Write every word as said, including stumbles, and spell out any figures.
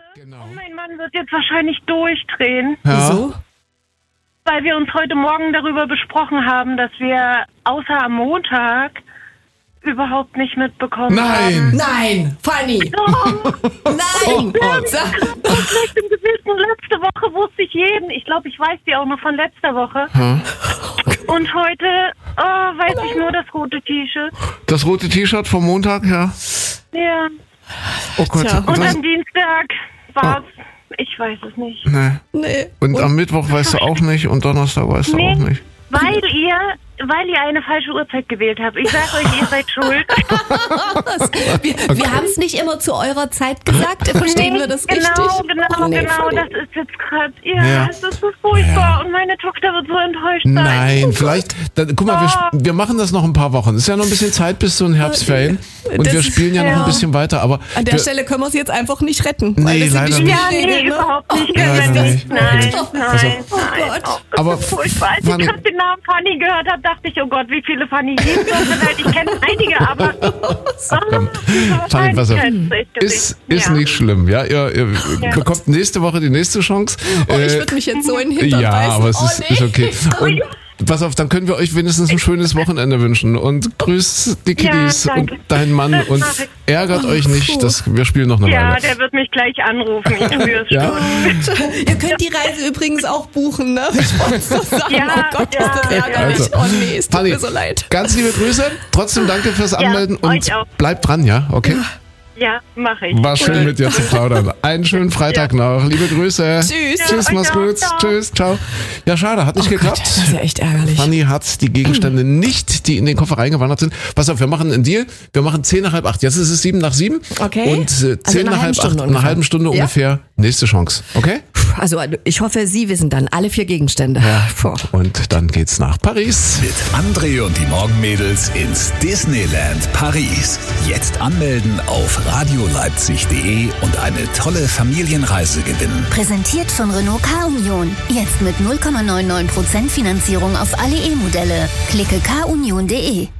Genau. Und mein Mann wird jetzt wahrscheinlich durchdrehen. Ja. Wieso? Weil wir uns heute Morgen darüber besprochen haben, dass wir außer am Montag überhaupt nicht mitbekommen Nein. haben. Nein, Fanny. Oh, Nein. Oh, Sag, schlecht im Gewissen. Letzte Woche wusste ich jeden. Ich glaube, ich weiß die auch noch von letzter Woche. Hm. Und heute oh, weiß ich nur das rote T-Shirt. Das rote T-Shirt vom Montag, ja. Ja. Oh Gott. Tja. Und das, am Dienstag war's. Ich weiß es nicht. nee. nee. Und am Mittwoch weißt du auch nicht und Donnerstag weißt du Nee, auch nicht. weil ihr, weil ihr eine falsche Uhrzeit gewählt habt. Ich sag euch, ihr seid schuld. Wir, wir haben es nicht immer zu eurer Zeit gesagt. Verstehen wir das genau, richtig? Genau, Oh, nee, genau. Fanny. Das ist jetzt gerade. Ja, Ja. das ist so furchtbar. Ja. Und meine Tochter wird so enttäuscht sein. Nein, vielleicht, dann, guck mal, wir, sp- wir machen das noch ein paar Wochen. Es ist ja noch ein bisschen Zeit bis zu den Herbstferien. Und Das wir ist- spielen ja noch ja. ein bisschen weiter. Aber An der wir, Stelle können wir es jetzt einfach nicht retten. Nee, weil das leider sind die nicht. Ja, nee, Spielregeln, ne? überhaupt nicht. Oh, Können wir leider nicht. nicht. Nein, Also, nein, oh nein. Gott. Oh, das Aber ist furchtbar. Als Fanny- ich gerade den Namen Fanny gehört habe, dachte ich, oh Gott, wie viele Fanny gibt es? Ich kenne einige, aber... komm, Oh, Fanny, pass auf. Wahrscheinlichkeit Ist, ist ja. nicht schlimm. Ja, ihr, ihr Ja. bekommt nächste Woche die nächste Chance. Oh, ich Äh, würde mich jetzt so in den Hintern Ja, beißen. aber es oh, ist, nee. ist okay. Und pass auf, dann können wir euch wenigstens ein schönes Wochenende wünschen. Und grüß die Kiddies Ja, danke. und deinen Mann Das und mach ich. ärgert euch nicht, puh. dass wir spielen noch eine Ja, Weile. der wird mich gleich anrufen. Ich spüre es Ja? schon. Ihr könnt die Reise übrigens auch buchen, ne? Ich wollte es nur sagen. Ja, oh Gott, ja, ist das ja. ärgerlich. Also, oh nee, es tut Fanny, mir so leid. ganz liebe Grüße. Trotzdem danke fürs Anmelden und euch auch. bleibt dran, ja? Okay? Ja, mache ich. War schön mit dir zu plaudern. Einen schönen Freitag noch. Liebe Grüße. Tschüss. Tschüss, Ja, mach's euch gut. auch. Ciao. Tschüss, ciao. Ja, schade, hat nicht Oh geklappt. Gott, das ist ja echt ärgerlich. Fanny hat die Gegenstände nicht, die in den Koffer reingewandert sind. Pass auf, wir machen einen Deal. Wir machen zehn nach halb acht. Jetzt ist es sieben nach sieben. Okay. Und äh, Also zehn eine nach halbe halb acht, Stunde eine ungefähr. halbe Stunde Ja? ungefähr. Nächste Chance. Okay? Also ich hoffe, Sie wissen dann alle vier Gegenstände. Ja. Puh. Und dann geht's nach Paris. Mit André und die Morgenmädels ins Disneyland Paris. Jetzt anmelden auf radioleipzig punkt de und eine tolle Familienreise gewinnen. Präsentiert von Renault Car Union. Jetzt mit null Komma neunundneunzig Prozent Finanzierung auf alle E-Modelle. Klicke car union punkt de.